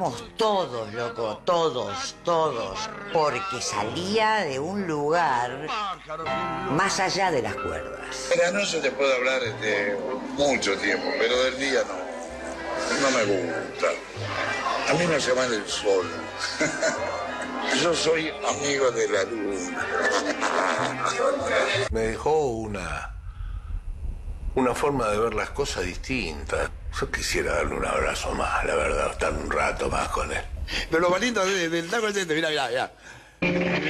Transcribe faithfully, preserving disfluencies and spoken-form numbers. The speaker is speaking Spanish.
Todos, loco, todos, todos, porque salía de un lugar más allá de las cuerdas. De la noche te puedo hablar de mucho tiempo, pero del día no, no me gusta. A mí me llaman el sol. Yo soy amigo de la luna. Me dejó una, una forma de ver las cosas distintas. Yo quisiera darle un abrazo más, la verdad, estar un rato más con él. Pero lo más lindo del tango es este, mirá, mirá, mirá.